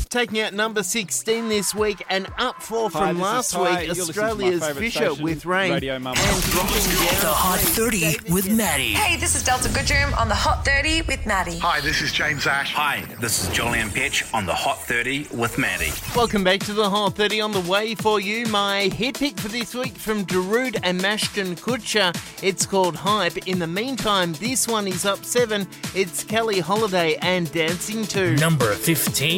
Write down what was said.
Taking out number 16 this week and up 4 Hi, from this is last Ty. week, You're listening to my Australia's favourite Fisher station, with Rain. Radio Mama. And dropping down The Hot 30 with Maddie. Hey, this is Delta Goodroom on the Hot 30 with Maddie. Hi, this is James Ash. Hi, this is Julian Petch on the Hot 30 with Maddie. Welcome back to the Hot 30 on the way for you. My hit pick for this week from Darude and Ashton Kutcher. It's called Hype. In the meantime, this one is up 7. It's Kelly Holiday and Dancing 2. Number 15.